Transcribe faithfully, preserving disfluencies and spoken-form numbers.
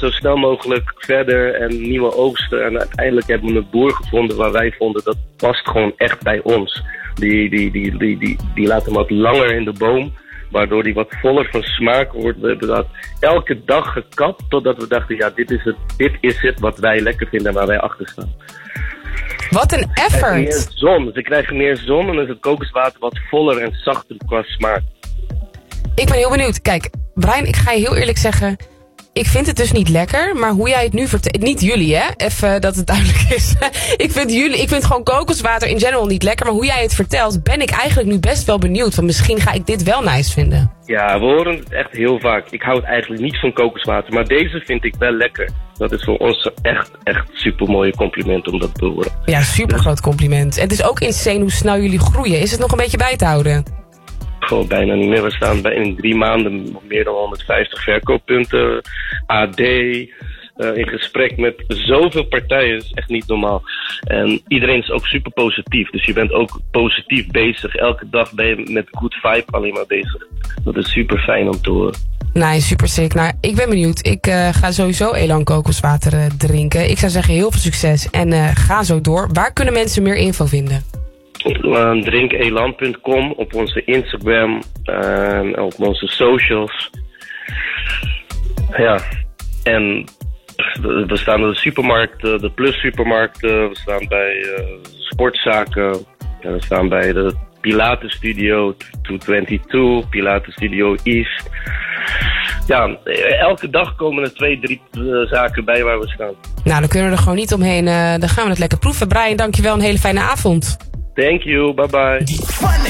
zo snel mogelijk verder en nieuwe oogsten. En uiteindelijk hebben we een boer gevonden waar wij vonden dat past gewoon echt bij ons. Die, die, die, die, die, die laat hem wat langer in de boom, waardoor die wat voller van smaak wordt. We hebben dat elke dag gekapt totdat we dachten, ja, dit is het, dit is het wat wij lekker vinden en waar wij achter staan. Wat een effort! Meer zon. Ze krijgen meer zon en dan is het kokoswater wat voller en zachter qua smaak. Ik ben heel benieuwd. Kijk, Brian, ik ga je heel eerlijk zeggen, ik vind het dus niet lekker, maar hoe jij het nu vertelt, niet jullie hè, even dat het duidelijk is. ik vind jullie, ik vind gewoon kokoswater in general niet lekker, maar hoe jij het vertelt, ben ik eigenlijk nu best wel benieuwd. Van misschien ga ik dit wel nice vinden. Ja, we horen het echt heel vaak. Ik hou het eigenlijk niet van kokoswater, maar deze vind ik wel lekker. Dat is voor ons echt, echt super mooie compliment om dat te horen. Ja, super groot compliment. En het is ook insane hoe snel jullie groeien. Is het nog een beetje bij te houden? Gewoon bijna niet meer. We staan bij in drie maanden nog meer dan honderdvijftig verkooppunten. A D, uh, in gesprek met zoveel partijen. Dat is echt niet normaal. En iedereen is ook super positief. Dus je bent ook positief bezig. Elke dag ben je met good vibe alleen maar bezig. Dat is super fijn om te horen. Nee, super sick. Nou, ik ben benieuwd. Ik uh, ga sowieso Elan kokoswater uh, drinken. Ik zou zeggen heel veel succes. En uh, ga zo door. Waar kunnen mensen meer info vinden? Uh, drink elan punt com op onze Instagram en uh, op onze socials. Ja, en we staan in de supermarkten, de Plus supermarkten, we staan bij uh, sportzaken, we staan bij de Pilates Studio tweehonderdtwintigtwee, Pilates Studio East. Ja, elke dag komen er twee, drie uh, zaken bij waar we staan. Nou, dan kunnen we er gewoon niet omheen. Uh, dan gaan we het lekker proeven. Brian, dankjewel. Een hele fijne avond. Thank you. Bye bye.